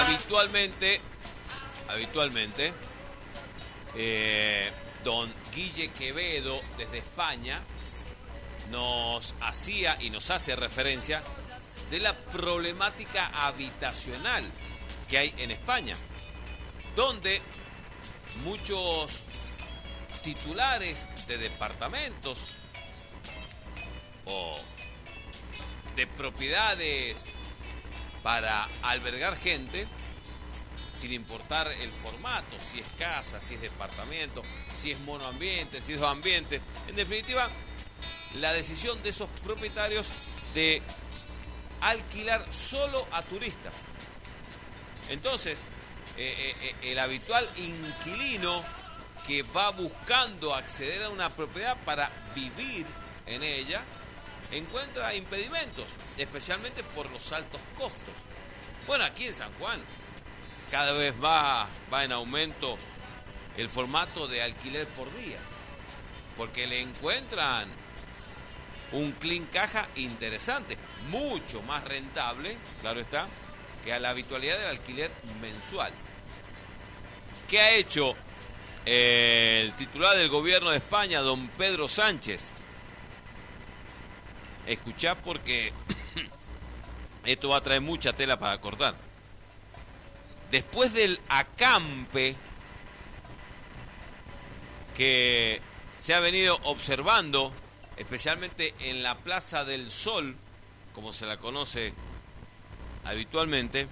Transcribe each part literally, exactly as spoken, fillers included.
habitualmente, habitualmente, eh, don Guille Quevedo desde España nos hacía y nos hace referencia de la problemática habitacional que hay en España, donde muchos titulares de departamentos o de propiedades para albergar gente, sin importar el formato, si es casa, si es departamento, si es monoambiente, si es dos ambientes, en definitiva, la decisión de esos propietarios de alquilar solo a turistas. Entonces, eh, eh, el habitual inquilino que va buscando acceder a una propiedad para vivir en ella, encuentra impedimentos, especialmente por los altos costos. Bueno, aquí en San Juan cada vez va, va en aumento el formato de alquiler por día, porque le encuentran un clean caja interesante, mucho más rentable, claro está, que a la habitualidad del alquiler mensual. ¿Qué ha hecho eh, el titular del gobierno de España, don Pedro Sánchez? Escuchá, porque esto va a traer mucha tela para cortar. Después del acampe que se ha venido observando, especialmente en la Plaza del Sol, como se la conoce habitualmente,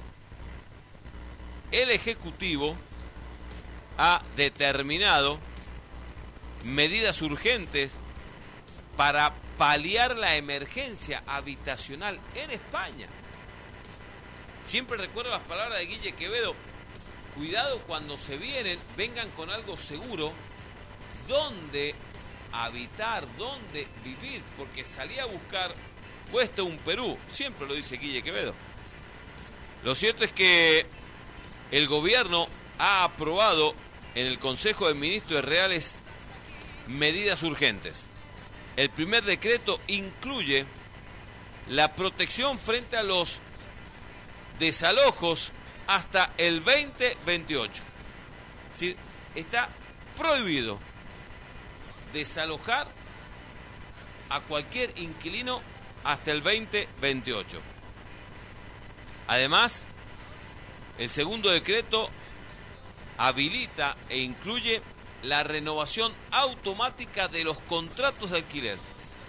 el Ejecutivo ha determinado medidas urgentes para paliar la emergencia habitacional en España. Siempre recuerdo las palabras de Guille Quevedo: cuidado cuando se vienen, vengan con algo seguro, donde habitar, donde vivir, porque salí a buscar cuesta un Perú, siempre lo dice Guille Quevedo. Lo cierto es que el gobierno ha aprobado en el Consejo de Ministros Reales medidas urgentes. El primer decreto incluye la protección frente a los desalojos hasta el veinte veintiocho. Es decir, está prohibido desalojar a cualquier inquilino hasta el veinte veintiocho. Además, el segundo decreto habilita e incluye la renovación automática de los contratos de alquiler.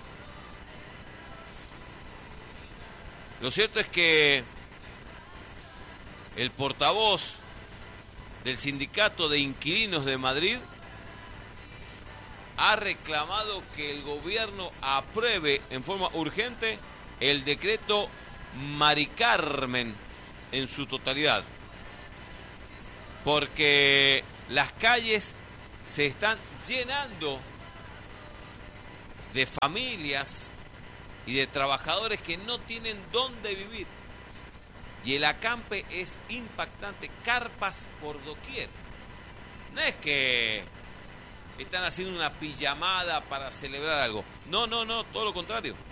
Lo cierto es que el portavoz del Sindicato de Inquilinos de Madrid ha reclamado que el gobierno apruebe en forma urgente el decreto Mari Carmen en su totalidad, porque las calles se están llenando de familias y de trabajadores que no tienen dónde vivir. Y el acampe es impactante, carpas por doquier. No es que están haciendo una pijamada para celebrar algo. No, no, no, todo lo contrario.